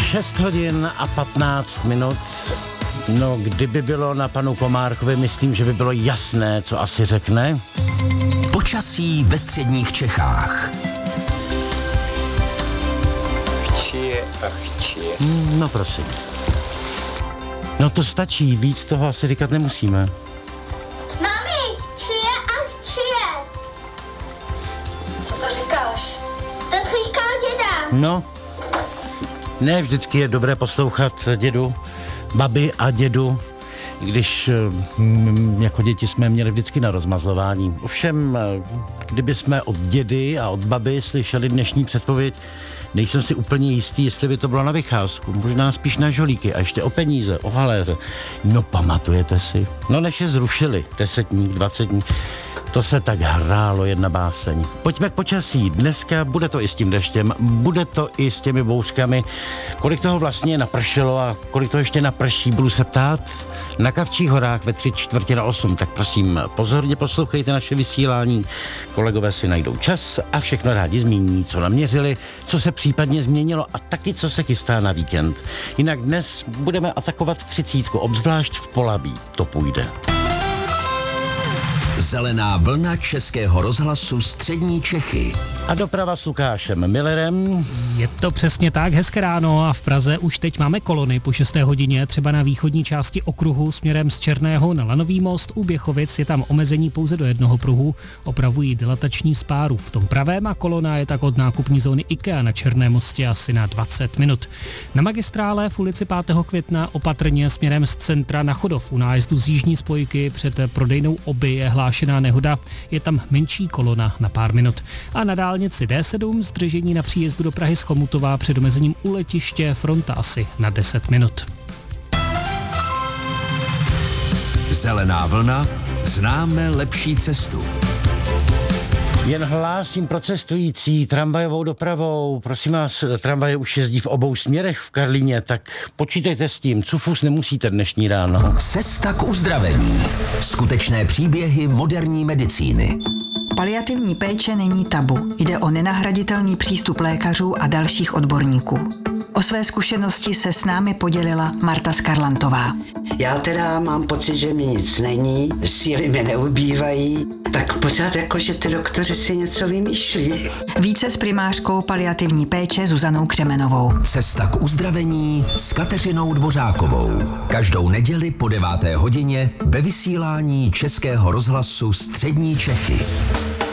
6 hodin a 15 minut. No, kdyby bylo na panu Komárkovi, myslím, že by bylo jasné, co asi řekne. Počasí ve středních Čechách. Chčije a chčije. No prosím. No to stačí, víc toho asi říkat nemusíme. Mami, chčije a chčije. Co to říkáš? To říká děda. No, ne vždycky je dobré poslouchat dědu, babi a dědu, když jako děti jsme měli vždycky na rozmazlování. Ovšem, kdyby jsme od dědy a od baby slyšeli dnešní předpověď, nejsem si úplně jistý, jestli by to bylo na vycházku, možná spíš na žolíky a ještě o peníze, o haléře. No pamatujete si? No než je zrušili, 10 dní, 20 dní, to se tak hrálo jedna báseň. Pojďme k počasí. Dneska bude to i s tím deštěm, bude to i s těmi bouřkami. Kolik toho vlastně napršelo a kolik toho ještě naprší, budu se ptát na Kavčích horách ve 7:45. Tak prosím, pozorně poslouchejte naše vysílání. Kolegové si najdou čas a všechno rádi zmíní, co naměřili, co se případně změnilo a taky, co se chystá na víkend. Jinak dnes budeme atakovat 30, obzvlášť v Polabí. To půjde. Zelená vlna Českého rozhlasu Střední Čechy. A doprava s Lukášem Millerem. Je to přesně tak, hezké ráno a v Praze už teď máme kolony po 6. hodině, třeba na východní části okruhu směrem z Černého na Lanový most u Běchovic je tam omezení pouze do jednoho pruhu, opravují dilatační spáru v tom pravém a kolona je tak od nákupní zóny IKEA na Černém mostě asi na 20 minut. Na magistrále v ulici 5. května opatrně směrem z centra na Chodov u nájezdu z jižní spojky před prodejnou Oby je hlášená nehoda, je tam menší kolona na pár minut. A na dálnici D7 zdržení na příjezdu do Prahy z Chomutova před omezením u letiště fronta asi na 10 minut. Zelená vlna, známe lepší cestu. Jen hlásím pro cestující tramvajovou dopravou. Prosím vás, tramvaje už jezdí v obou směrech v Karlíně, tak počítejte s tím, cufus nemusíte dnešní ráno. Cesta k uzdravení. Skutečné příběhy moderní medicíny. Paliativní péče není tabu. Jde o nenahraditelný přístup lékařů a dalších odborníků. O své zkušenosti se s námi podělila Marta Skarlantová. Já teda mám pocit, že mi nic není, síly mi neubývají, tak pořád jako, že ty doktoři si něco vymýšlí. Více s primářkou paliativní péče Zuzanou Křemenovou. Cesta k uzdravení s Kateřinou Dvořákovou. Každou neděli po 9. hodině ve vysílání Českého rozhlasu Střední Čechy.